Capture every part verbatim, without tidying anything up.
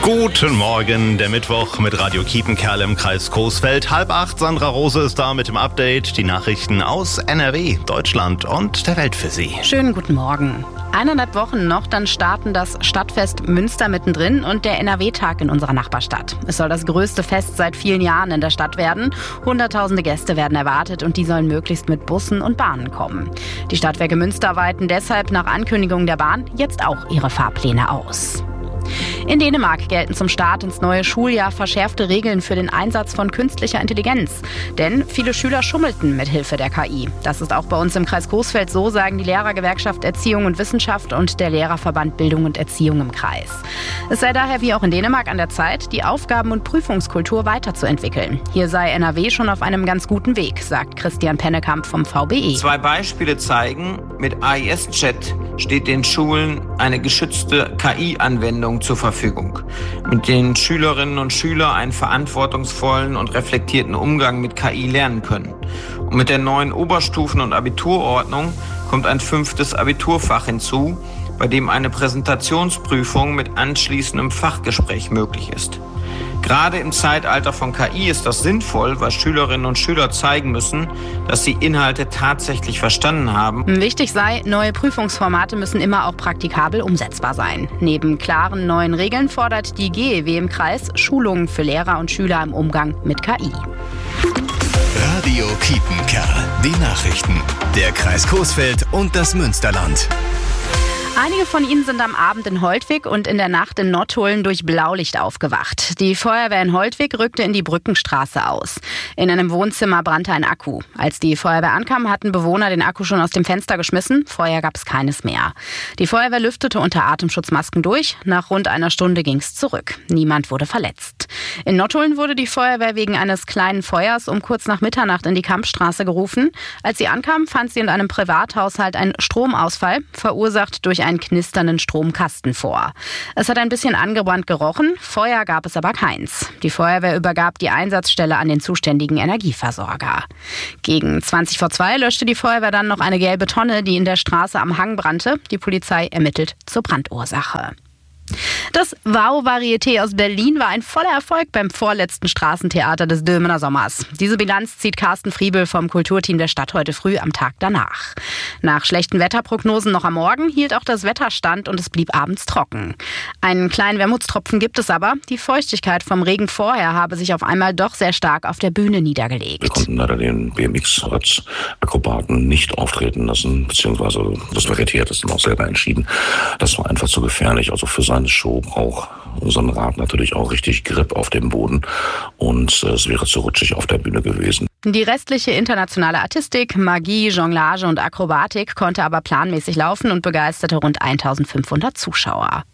Guten Morgen, der Mittwoch mit Radio Kiepenkerl im Kreis Coesfeld. Halb acht, Sandra Rose ist da mit dem Update. Die Nachrichten aus N R W, Deutschland und der Welt für Sie. Schönen guten Morgen. Eineinhalb Wochen noch, dann starten das Stadtfest Münster mittendrin und der N R W-Tag in unserer Nachbarstadt. Es soll das größte Fest seit vielen Jahren in der Stadt werden. Hunderttausende Gäste werden erwartet und die sollen möglichst mit Bussen und Bahnen kommen. Die Stadtwerke Münster weiten deshalb nach Ankündigung der Bahn jetzt auch ihre Fahrpläne aus. In Dänemark gelten zum Start ins neue Schuljahr verschärfte Regeln für den Einsatz von künstlicher Intelligenz. Denn viele Schüler schummelten mit Hilfe der K I. Das ist auch bei uns im Kreis Coesfeld so, sagen die Lehrergewerkschaft Erziehung und Wissenschaft und der Lehrerverband Bildung und Erziehung im Kreis. Es sei daher wie auch in Dänemark an der Zeit, die Aufgaben- und Prüfungskultur weiterzuentwickeln. Hier sei N R W schon auf einem ganz guten Weg, sagt Christian Pennekamp vom V B E. Zwei Beispiele zeigen, mit A I S-Chat steht den Schulen eine geschützte K I-Anwendung zur Verfügung, mit denen Schülerinnen und Schüler einen verantwortungsvollen und reflektierten Umgang mit K I lernen können. Und mit der neuen Oberstufen- und Abiturordnung kommt ein fünftes Abiturfach hinzu, bei dem eine Präsentationsprüfung mit anschließendem Fachgespräch möglich ist. Gerade im Zeitalter von K I ist das sinnvoll, weil Schülerinnen und Schüler zeigen müssen, dass sie Inhalte tatsächlich verstanden haben. Wichtig sei, neue Prüfungsformate müssen immer auch praktikabel umsetzbar sein. Neben klaren neuen Regeln fordert die G E W im Kreis Schulungen für Lehrer und Schüler im Umgang mit K I. Radio Kiepenkerl, die Nachrichten. Der Kreis Coesfeld und das Münsterland. Einige von ihnen sind am Abend in Holtwig und in der Nacht in Nottuln durch Blaulicht aufgewacht. Die Feuerwehr in Holtwig rückte in die Brückenstraße aus. In einem Wohnzimmer brannte ein Akku. Als die Feuerwehr ankam, hatten Bewohner den Akku schon aus dem Fenster geschmissen. Feuer gab es keines mehr. Die Feuerwehr lüftete unter Atemschutzmasken durch. Nach rund einer Stunde ging es zurück. Niemand wurde verletzt. In Nottuln wurde die Feuerwehr wegen eines kleinen Feuers um kurz nach Mitternacht in die Kampstraße gerufen. Als sie ankam, fand sie in einem Privathaushalt einen Stromausfall, verursacht durch einen knisternden Stromkasten vor. Es hat ein bisschen angebrannt gerochen, Feuer gab es aber keins. Die Feuerwehr übergab die Einsatzstelle an den zuständigen Energieversorger. Gegen zwanzig vor zwei löschte die Feuerwehr dann noch eine gelbe Tonne, die in der Straße am Hang brannte. Die Polizei ermittelt zur Brandursache. Das Wow-Varieté aus Berlin war ein voller Erfolg beim vorletzten Straßentheater des Dülmener Sommers. Diese Bilanz zieht Carsten Friebel vom Kulturteam der Stadt heute früh am Tag danach. Nach schlechten Wetterprognosen noch am Morgen hielt auch das Wetter stand und es blieb abends trocken. Einen kleinen Wermutstropfen gibt es aber. Die Feuchtigkeit vom Regen vorher habe sich auf einmal doch sehr stark auf der Bühne niedergelegt. Wir konnten leider den B M X als Akrobaten nicht auftreten lassen, beziehungsweise das Varieté hat es dann auch selber entschieden. Das war einfach zu gefährlich, also für seine Show braucht so ein Rad natürlich auch richtig Grip auf dem Boden und es wäre zu rutschig auf der Bühne gewesen. Die restliche internationale Artistik, Magie, Jonglage und Akrobatik konnte aber planmäßig laufen und begeisterte rund eintausendfünfhundert Zuschauer.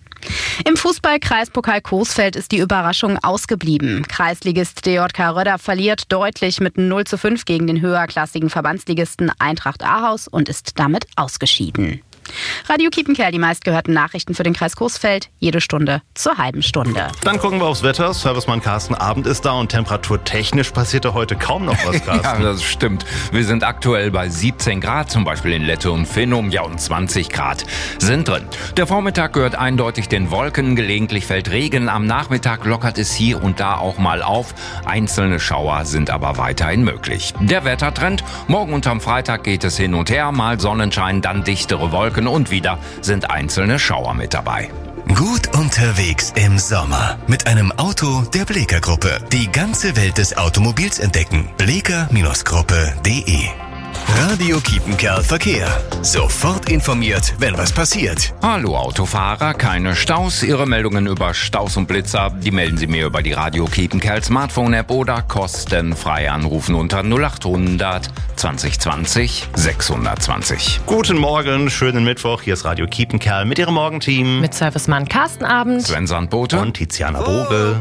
Im Fußball-Kreispokal Coesfeld ist die Überraschung ausgeblieben. Kreisligist D J K Röder verliert deutlich mit null zu fünf gegen den höherklassigen Verbandsligisten Eintracht Ahaus und ist damit ausgeschieden. Radio Kiepenkerl, die meistgehörten Nachrichten für den Kreis Coesfeld, jede Stunde zur halben Stunde. Dann gucken wir aufs Wetter. Servicemann Carsten Abend ist da und temperaturtechnisch passiert da heute kaum noch was, Carsten. Ja, das stimmt. Wir sind aktuell bei siebzehn Grad, zum Beispiel in Lette und Finnum, ja, und zwanzig Grad sind drin. Der Vormittag gehört eindeutig den Wolken, gelegentlich fällt Regen, am Nachmittag lockert es hier und da auch mal auf. Einzelne Schauer sind aber weiterhin möglich. Der Wettertrend, morgen und am Freitag geht es hin und her, mal Sonnenschein, dann dichtere Wolken. Und wieder sind einzelne Schauer mit dabei. Gut unterwegs im Sommer mit einem Auto der Bleeker Gruppe. Die ganze Welt des Automobils entdecken. bleeker Gruppe punkt de. Radio Kiepenkerl Verkehr. Sofort informiert, wenn was passiert. Hallo Autofahrer, keine Staus. Ihre Meldungen über Staus und Blitzer, die melden Sie mir über die Radio Kiepenkerl Smartphone-App oder kostenfrei anrufen unter null acht hundert zwanzig zwanzig sechshundertzwanzig. Guten Morgen, schönen Mittwoch. Hier ist Radio Kiepenkerl mit Ihrem Morgenteam. Mit Servicemann Carsten Abend. Sven Sandbote und Tiziana Boge.